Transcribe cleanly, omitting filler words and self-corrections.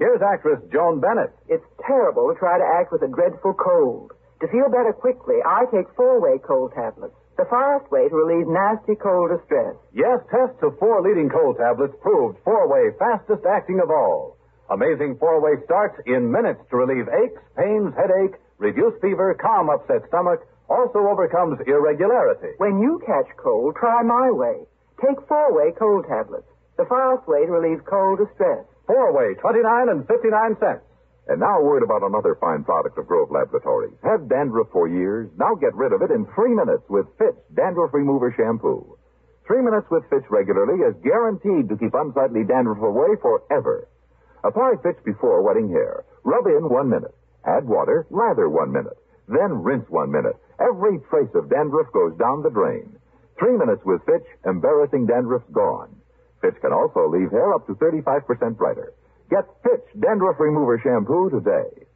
Here's actress Joan Bennett. It's terrible to try to act with a dreadful cold. To feel better quickly, I take 4-way cold tablets. The fast way to relieve nasty cold distress. Yes, tests of 4 leading cold tablets proved 4-way fastest acting of all. Amazing 4-way starts in minutes to relieve aches, pains, headache, reduce fever, calm upset stomach, also overcomes irregularity. When you catch cold, try my way. Take 4-way cold tablets. The fast way to relieve cold distress. 4-way, 29 and 59 cents. And now a word about another fine product of Grove Laboratories. Had dandruff for years? Now get rid of it in 3 minutes with Fitch Dandruff Remover Shampoo. 3 minutes with Fitch regularly is guaranteed to keep unsightly dandruff away forever. Apply Fitch before wetting hair. Rub in 1 minute. Add water, lather 1 minute. Then rinse 1 minute. Every trace of dandruff goes down the drain. 3 minutes with Fitch, embarrassing dandruff's gone. Fitch can also leave hair up to 35% brighter. Get Fitch Dandruff Remover Shampoo today.